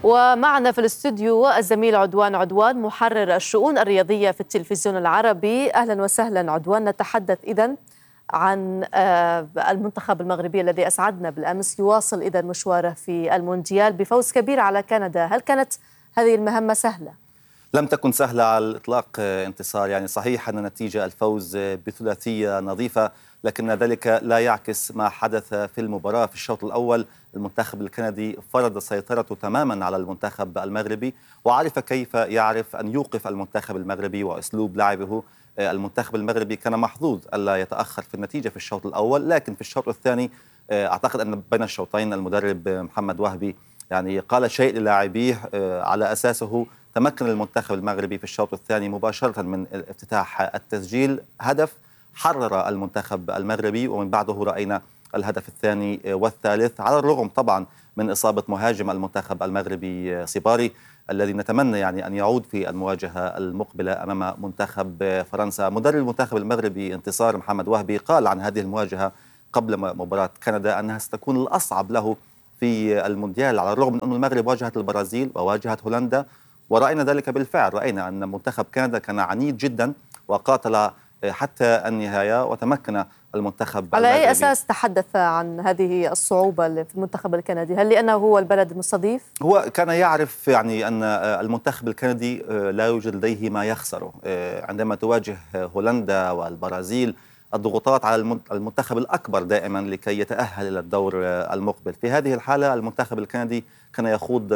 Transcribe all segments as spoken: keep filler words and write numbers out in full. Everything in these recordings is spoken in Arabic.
ومعنا في الاستوديو الزميل عدوان عدوان محرر الشؤون الرياضية في التلفزيون العربي. أهلا وسهلا عدوان. نتحدث إذن عن المنتخب المغربي الذي أسعدنا بالأمس، يواصل إذن مشواره في المونديال بفوز كبير على كندا. هل كانت هذه المهمة سهلة؟ لم تكن سهلة على الإطلاق انتصار، يعني صحيح أن نتيجة الفوز بثلاثية نظيفة، لكن ذلك لا يعكس ما حدث في المباراة. في الشوط الأول المنتخب الكندي فرض سيطرته تماما على المنتخب المغربي، وعرف كيف يعرف أن يوقف المنتخب المغربي وأسلوب لعبه. المنتخب المغربي كان محظوظ ألا يتأخر في النتيجة في الشوط الأول، لكن في الشوط الثاني أعتقد أن بين الشوطين المدرب محمد وهبي يعني قال شيء للاعبيه على أساسه تمكن المنتخب المغربي في الشوط الثاني مباشرة من افتتاح التسجيل. هدف حرر المنتخب المغربي، ومن بعده رأينا الهدف الثاني والثالث، على الرغم طبعا من إصابة مهاجم المنتخب المغربي صباري الذي نتمنى يعني أن يعود في المواجهة المقبلة أمام منتخب فرنسا. مدرب المنتخب المغربي انتصار محمد وهبي قال عن هذه المواجهة قبل مباراة كندا أنها ستكون الأصعب له في المونديال، على الرغم من أن المغرب واجهت البرازيل وواجهت هولندا، ورأينا ذلك بالفعل. رأينا أن منتخب كندا كان عنيد جدا وقاتل حتى النهاية، وتمكن المنتخب على المغربي. أي أساس تحدث عن هذه الصعوبة في المنتخب الكندي؟ هل لأنه هو البلد المستضيف؟ هو كان يعرف يعني أن المنتخب الكندي لا يوجد لديه ما يخسره. عندما تواجه هولندا والبرازيل الضغوطات على المنتخب الأكبر دائما لكي يتأهل إلى الدور المقبل. في هذه الحالة المنتخب الكندي كان يخوض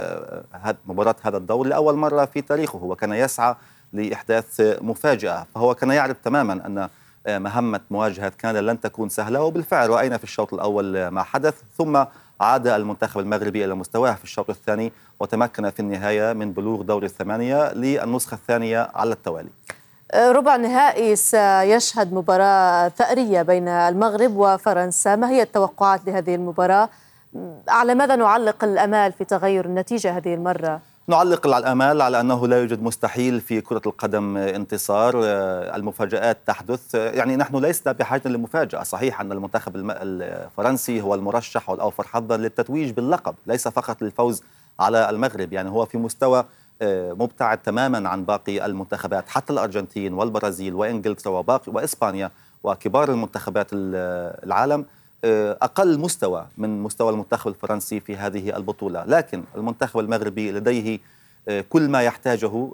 مباراة هذا الدور لأول مرة في تاريخه، وكان يسعى لإحداث مفاجأة، فهو كان يعرف تماما أن مهمة مواجهة كندا لن تكون سهلة، وبالفعل رأينا في الشوط الأول ما حدث. ثم عاد المنتخب المغربي إلى مستواه في الشوط الثاني، وتمكن في النهاية من بلوغ دور الثمانية للنسخة الثانية على التوالي. ربع نهائي سيشهد مباراة ثأرية بين المغرب وفرنسا، ما هي التوقعات لهذه المباراة؟ على ماذا نعلق الأمال في تغير النتيجة هذه المرة؟ نعلق الأمال على أنه لا يوجد مستحيل في كرة القدم انتصار، المفاجآت تحدث. يعني نحن لسنا بحاجة لمفاجأة. صحيح أن المنتخب الفرنسي هو المرشح والأوفر حظا للتتويج باللقب، ليس فقط للفوز على المغرب، يعني هو في مستوى مبتعد تماما عن باقي المنتخبات، حتى الأرجنتين والبرازيل وإنجلترا وباقي وإسبانيا وكبار المنتخبات العالم أقل مستوى من مستوى المنتخب الفرنسي في هذه البطولة. لكن المنتخب المغربي لديه كل ما يحتاجه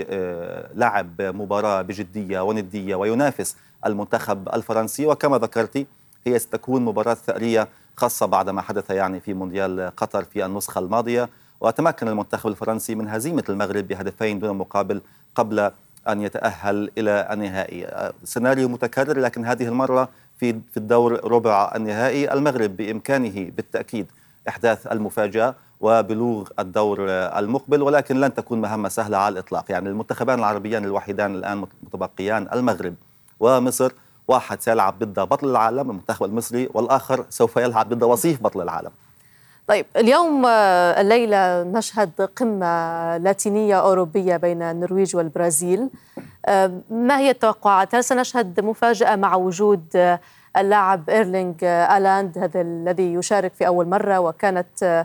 للعب مباراة بجدية وندية وينافس المنتخب الفرنسي، وكما ذكرتي هي ستكون مباراة ثأرية خاصة بعد ما حدث يعني في مونديال قطر في النسخة الماضية، وتمكن المنتخب الفرنسي من هزيمة المغرب بهدفين دون مقابل قبل أن يتأهل إلى النهائي. سيناريو متكرر، لكن هذه المرة في في الدور ربع النهائي المغرب بإمكانه بالتأكيد إحداث المفاجأة وبلوغ الدور المقبل، ولكن لن تكون مهمة سهلة على الإطلاق. يعني المنتخبان العربيان الوحيدان الآن متبقيان المغرب ومصر، واحد سيلعب ضد بطل العالم المنتخب المصري، والآخر سوف يلعب ضد وصيف بطل العالم. طيب، اليوم الليلة نشهد قمة لاتينية أوروبية بين النرويج والبرازيل. ما هي التوقعات؟ هل سنشهد مفاجأة مع وجود اللاعب إيرلينغ هالاند، هذا الذي يشارك في أول مرة وكانت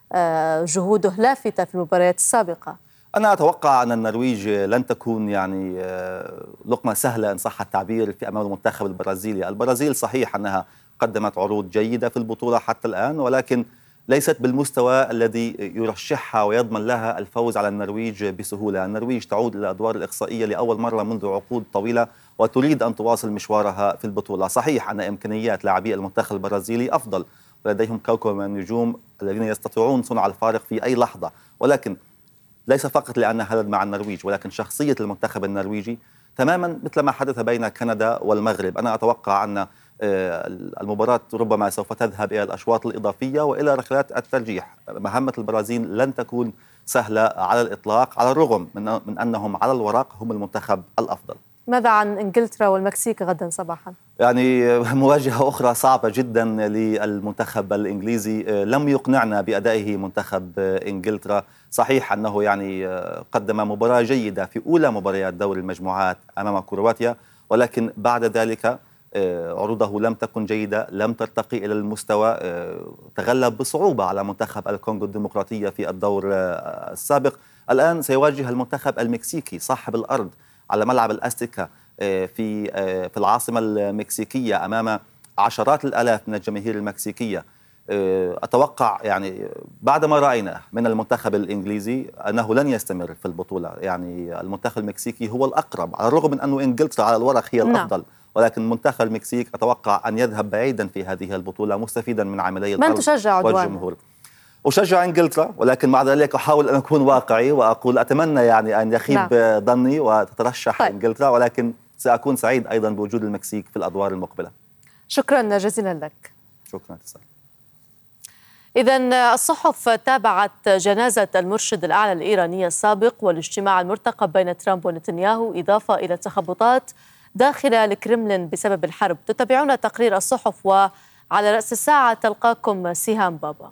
جهوده لافتة في المباريات السابقة؟ أنا أتوقع أن النرويج لن تكون يعني لقمة سهلة إن صح التعبير في أمام المنتخب البرازيلي. البرازيل صحيح أنها قدمت عروض جيدة في البطولة حتى الآن، ولكن ليست بالمستوى الذي يرشحها ويضمن لها الفوز على النرويج بسهولة. النرويج تعود إلى الأدوار الإقصائية لأول مرة منذ عقود طويلة، وتريد أن تواصل مشوارها في البطولة. صحيح أن إمكانيات لاعبي المنتخب البرازيلي أفضل، ولديهم كوكب من النجوم الذين يستطيعون صنع الفارق في أي لحظة، ولكن ليس فقط لأن هالاند مع النرويج، ولكن شخصية المنتخب النرويجي تماما مثل ما حدث بين كندا والمغرب. أنا أتوقع أن المباراة ربما سوف تذهب إلى الأشواط الإضافية وإلى ركلات الترجيح. مهمة البرازيل لن تكون سهلة على الإطلاق، على الرغم من, من أنهم على الورق هم المنتخب الأفضل. ماذا عن إنجلترا والمكسيك غدا صباحا؟ يعني مواجهة أخرى صعبة جدا للمنتخب الإنجليزي. لم يقنعنا بأدائه منتخب إنجلترا. صحيح أنه يعني قدم مباراة جيدة في أولى مباريات دور المجموعات أمام كرواتيا، ولكن بعد ذلك عروضه لم تكن جيدة، لم ترتقي إلى المستوى، تغلب بصعوبة على منتخب الكونغو الديمقراطية في الدور السابق. الآن سيواجه المنتخب المكسيكي صاحب الأرض على ملعب الأستيكا في في العاصمة المكسيكية أمام عشرات الآلاف من الجماهير المكسيكية. أتوقع يعني بعد ما رأينا من المنتخب الإنجليزي أنه لن يستمر في البطولة. يعني المنتخب المكسيكي هو الأقرب، على الرغم من أنه إنجلترا على الورق هي الأفضل، ولكن منتخب المكسيك أتوقع أن يذهب بعيدا في هذه البطولة مستفيدا من عملي الأرض. من تشجع والجمهور؟ أشجع إنجلترا، ولكن مع ذلك أحاول أن أكون واقعي وأقول أتمنى يعني أن يخيب نعم. ظني وتترشح طيب. إنجلترا، ولكن سأكون سعيد أيضا بوجود المكسيك في الأدوار المقبلة. شكرا جزيلا لك. شكرا تسلم. إذن الصحف تابعت جنازة المرشد الأعلى الإيراني السابق والاجتماع المرتقب بين ترامب ونتنياهو، إضافة إلى التخبطات داخل الكرملين بسبب الحرب. تتابعون تقرير الصحف، وعلى رأس الساعة تلقاكم سهام بابا.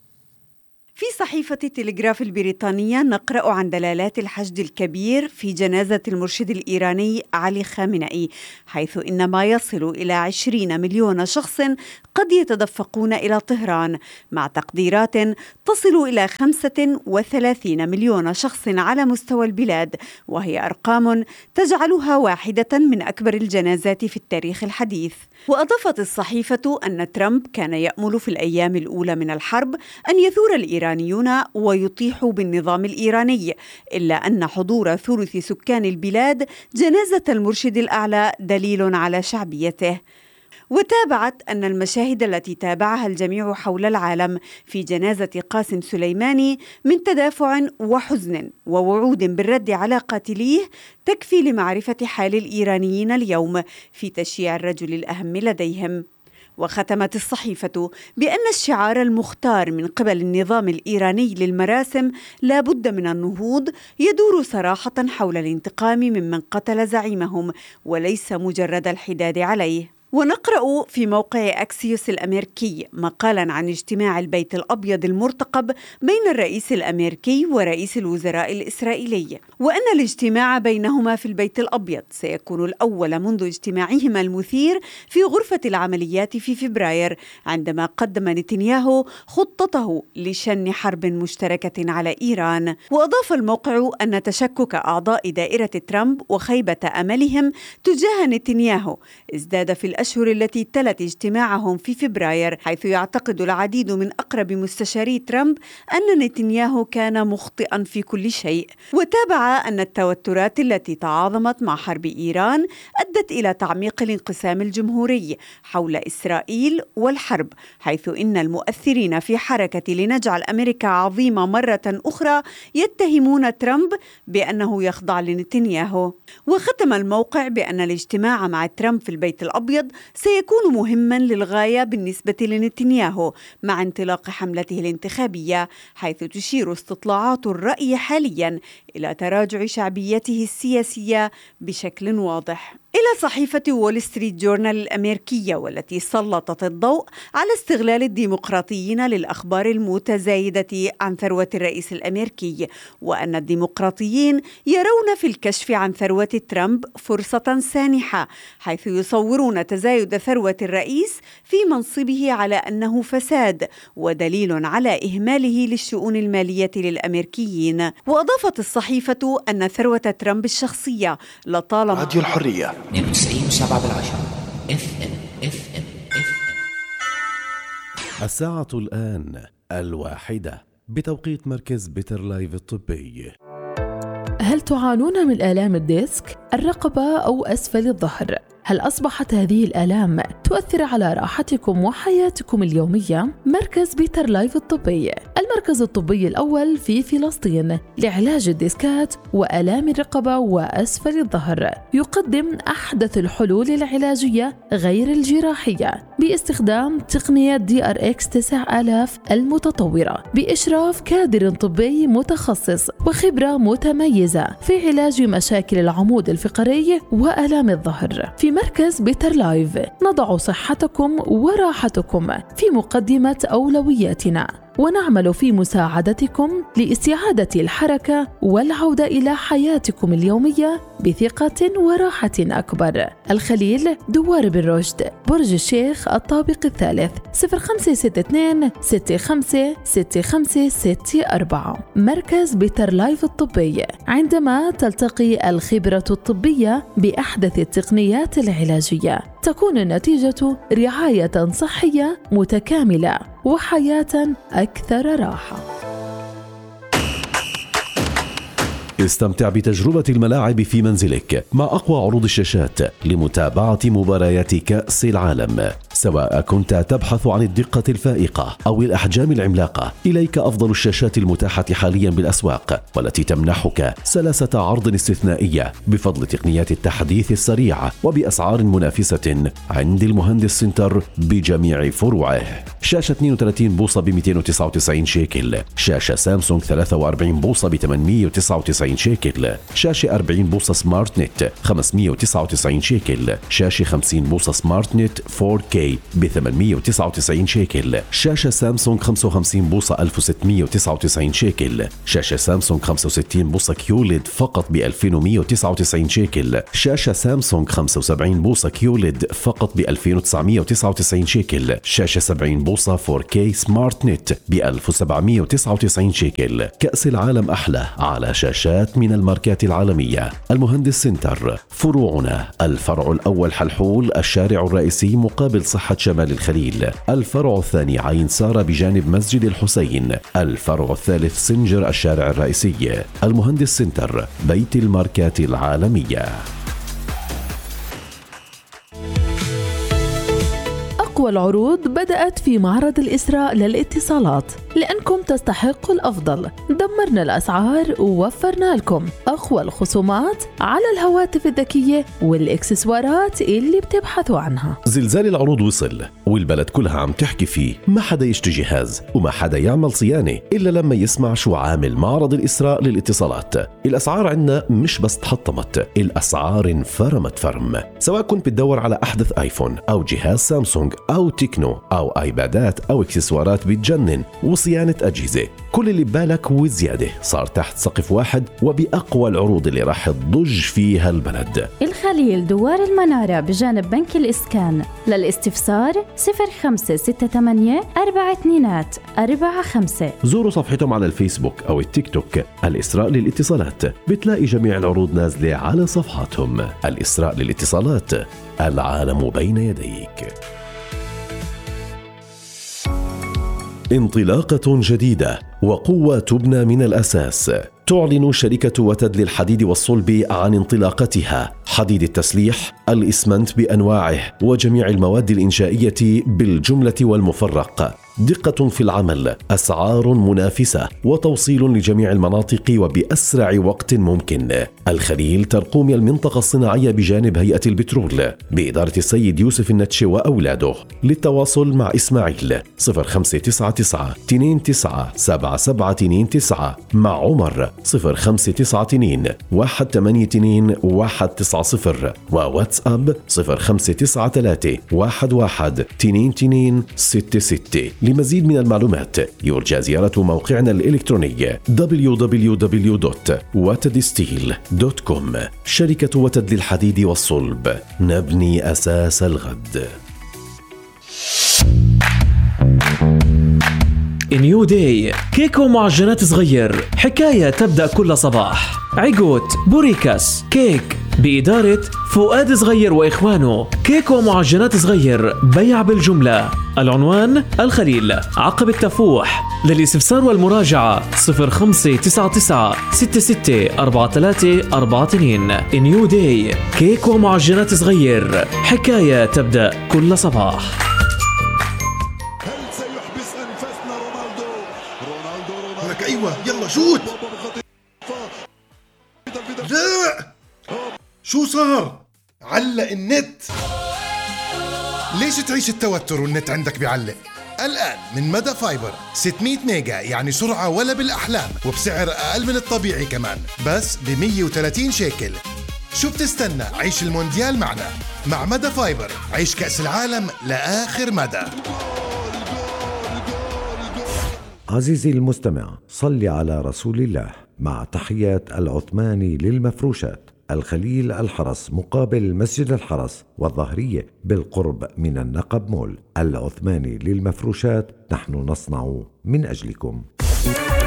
في صحيفة التلغراف البريطانية نقرأ عن دلالات الحشد الكبير في جنازة المرشد الإيراني علي خامنئي، حيث إن ما يصل إلى عشرين مليون شخص قد يتدفقون إلى طهران، مع تقديرات تصل إلى خمسة وثلاثين مليون شخص على مستوى البلاد، وهي أرقام تجعلها واحدة من أكبر الجنازات في التاريخ الحديث. وأضافت الصحيفة أن ترامب كان يأمل في الأيام الأولى من الحرب أن يثور الإيرانيون ويطيحوا بالنظام الإيراني، إلا أن حضور ثلث سكان البلاد جنازة المرشد الأعلى دليل على شعبيته. وتابعت أن المشاهد التي تابعها الجميع حول العالم في جنازة قاسم سليماني من تدافع وحزن ووعود بالرد على قاتليه تكفي لمعرفة حال الإيرانيين اليوم في تشييع الرجل الأهم لديهم. وختمت الصحيفة بأن الشعار المختار من قبل النظام الإيراني للمراسم لا بد من النهوض يدور صراحة حول الانتقام ممن قتل زعيمهم، وليس مجرد الحداد عليه. ونقرأ في موقع أكسيوس الأمريكي مقالا عن اجتماع البيت الأبيض المرتقب بين الرئيس الأمريكي ورئيس الوزراء الإسرائيلي، وأن الاجتماع بينهما في البيت الأبيض سيكون الأول منذ اجتماعهما المثير في غرفة العمليات في فبراير، عندما قدم نتنياهو خطته لشن حرب مشتركة على إيران. وأضاف الموقع أن تشكك أعضاء دائرة ترامب وخيبة أملهم تجاه نتنياهو ازداد في الأشهر التي تلت اجتماعهم في فبراير، حيث يعتقد العديد من أقرب مستشاري ترامب أن نتنياهو كان مخطئا في كل شيء. وتابع أن التوترات التي تعاظمت مع حرب إيران أدت إلى تعميق الانقسام الجمهوري حول إسرائيل والحرب، حيث إن المؤثرين في حركة لنجعل أمريكا عظيمة مرة أخرى يتهمون ترامب بأنه يخضع لنتنياهو. وختم الموقع بأن الاجتماع مع ترامب في البيت الأبيض سيكون مهما للغاية بالنسبة لنتنياهو مع انطلاق حملته الانتخابية، حيث تشير استطلاعات الرأي حاليا إلى تراجع شعبيته السياسية بشكل واضح. إلى صحيفة وول ستريت جورنال الأمريكية، والتي سلطت الضوء على استغلال الديمقراطيين للأخبار المتزايدة عن ثروة الرئيس الأمريكي، وأن الديمقراطيين يرون في الكشف عن ثروة ترامب فرصة سانحة، حيث يصورون تزايد ثروة الرئيس في منصبه على أنه فساد ودليل على إهماله للشؤون المالية للأمريكيين. وأضافت الصحيفة أن ثروة ترامب الشخصية لطالما راديو الحرية اثنين وتسعين سبعة بالعشرة اف ام اف ام اف ام. الساعة الآن الواحدة بتوقيت مركز بيتر لايف الطبي. هل تعانون من آلام الديسك، الرقبة أو أسفل الظهر؟ هل أصبحت هذه الآلام تؤثر على راحتكم وحياتكم اليومية؟ مركز بيتر لايف الطبي، المركز الطبي الأول في فلسطين لعلاج الديسكات وآلام الرقبة وأسفل الظهر، يقدم أحدث الحلول العلاجية غير الجراحية باستخدام تقنية دي ار اكس تسعة آلاف المتطورة، بإشراف كادر طبي متخصص وخبرة متميزة في علاج مشاكل العمود الفقري وآلام الظهر. في مركز بيتر لايف نضع صحتكم وراحتكم في مقدمة أولوياتنا. ونعمل في مساعدتكم لاستعادة الحركة والعودة إلى حياتكم اليومية بثقة وراحة أكبر. الخليل، دوار بن رشد، برج الشيخ، الطابق الثالث، صفر خمسة ستة اثنين ستة خمسة ستة خمسة ستة أربعة. مركز بيتر لايف الطبي، عندما تلتقي الخبرة الطبية بأحدث التقنيات العلاجية تكون النتيجة رعاية صحية متكاملة وحياة أكثر راحة. استمتع بتجربة الملاعب في منزلك مع أقوى عروض الشاشات لمتابعة مباريات كأس العالم. سواء كنت تبحث عن الدقة الفائقة أو الأحجام العملاقة، إليك أفضل الشاشات المتاحة حاليا بالأسواق، والتي تمنحك سلاسة عرض استثنائية بفضل تقنيات التحديث السريع وبأسعار منافسة عند المهندس سنتر بجميع فروعه. شاشة اثنين وثلاثين بوصة ب مئتين وتسعة وتسعين شيكل، شاشة سامسونج ثلاثة وأربعين بوصة ب ثمانمئة وتسعة وتسعين شيكل، شاشة أربعين بوصة سمارت نت خمسمئة وتسعة وتسعين شيكل، شاشة خمسين بوصة سمارت نت فور كي ب ثمانمئة وتسعة وتسعين شيكل، شاشة سامسونج خمسة وخمسين بوصة ألف وستمئة وتسعة وتسعين شيكل، شاشة سامسونج خمسة وستين بوصة كيوليد فقط ب ألفين ومئة وتسعة وتسعين شيكل، شاشة سامسونج خمسة وسبعين بوصة كيوليد فقط ب ألفين وتسعمئة وتسعة وتسعين شيكل، شاشة سبعين بوصة فور كي سمارت نت ب ألف وسبعمئة وتسعة وتسعين شيكل. كأس العالم أحلى على شاشات من الماركات العالمية. المهندس سنتر، فروعنا: الفرع الأول حلحول الشارع الرئيسي مقابل صحة شمال الخليل، الفرع الثاني عين سارة بجانب مسجد الحسين، الفرع الثالث سنجر الشارع الرئيسي. المهندس سنتر، بيت الماركات العالمية. أقوى العروض بدأت في معرض الإسراء للاتصالات، لأنكم تستحقوا الأفضل. دمرنا الأسعار ووفرنا لكم أقوى الخصومات على الهواتف الذكية والإكسسوارات اللي بتبحثوا عنها. زلزال العروض وصل والبلد كلها عم تحكي فيه. ما حدا يشتري جهاز وما حدا يعمل صيانة إلا لما يسمع شو عامل معرض الإسراء للاتصالات. الأسعار عنا مش بس تحطمت، الأسعار انفرمت فرم. سواء كنت بتدور على أحدث آيفون أو جهاز سامسونج أو تكنو أو آيبادات أو إكسسوارات بتجنن وصيانة أجهزة، كل اللي ببالك وزيادة صار تحت سقف واحد وبأقوى العروض اللي راح تضج فيها البلد. الخليل، دوار المنارة بجانب بنك الإسكان. للاستفسار صفر خمسة ستة ثمانية أربعة اثنين أربعة خمسة. زوروا صفحتهم على الفيسبوك أو التيك توك الإسراء للاتصالات، بتلاقي جميع العروض نازلة على صفحاتهم. الإسراء للاتصالات، العالم بين يديك. انطلاقة جديدة وقوة تبنى من الأساس. تعلن شركة وتد للحديد والصلب عن انطلاقتها. حديد التسليح، الإسمنت بأنواعه وجميع المواد الإنشائية بالجملة والمفرق. دقة في العمل، أسعار منافسة، وتوصيل لجميع المناطق وبأسرع وقت ممكن. الخليل ترقوم المنطقة الصناعية بجانب هيئة البترول بإدارة السيد يوسف النتشي وأولاده. للتواصل مع إسماعيل صفر خمسة تسعة تسعة اثنين تسعة سبعة سبعة اثنين تسعة، مع عمر صفر خمسة تسعة اثنين واحد ثمانية اثنين واحد تسعة صفر، وواتساب صفر خمسة تسعة ثلاثة واحد واحد اثنين اثنين ستة ستة. لمزيد من المعلومات يرجى زيارة موقعنا الإلكتروني دبليو دبليو دبليو دوت وتد ستيل دوت كوم. شركة وتد للحديد والصلب، نبني أساس الغد. نيو داي، كيك ومعجنات صغير، حكاية تبدأ كل صباح. عيقوت بوريكاس كيك بإدارة فؤاد صغير وإخوانه. كيك ومعجنات صغير، بيع بالجملة. العنوان: الخليل، عقب التفوح. للاستفسار والمراجعة صفر خمسة تسعة تسعة ستة ستة أربعة ثلاثة أربعة اثنين. نيو داي، كيك ومعجنات صغير، حكاية تبدأ كل صباح. ايوه يلا شوت. لا شو صار؟ علق النت. ليش تعيش التوتر والنت عندك بيعلق؟ الآن من مدى فايبر ستمئة ميجا، يعني سرعة ولا بالأحلام، وبسعر أقل من الطبيعي كمان، بس ب مئة وثلاثين شيكل. شو بتستنى؟ عيش المونديال معنا. مع مدى فايبر عيش كأس العالم لآخر مدى. عزيزي المستمع، صل على رسول الله. مع تحيات العثماني للمفروشات، الخليل الحرس مقابل مسجد الحرس والظهرية بالقرب من النقب مول. العثماني للمفروشات، نحن نصنع من أجلكم.